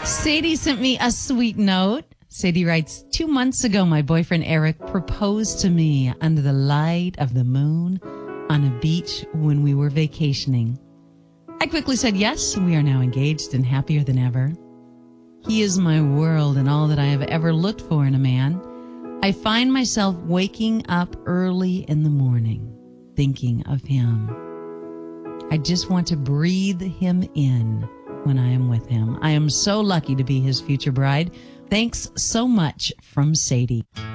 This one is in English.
Sadie sent me a sweet note. Sadie writes, 2 months ago, my boyfriend Eric proposed to me under the light of the moon on a beach when we were vacationing. I quickly said yes. We are now engaged and happier than ever. He is my world and all that I have ever looked for in a man. I find myself waking up early in the morning thinking of him. I just want to breathe him in when I am with him. I am so lucky to be his future bride. Thanks so much, from Sadie.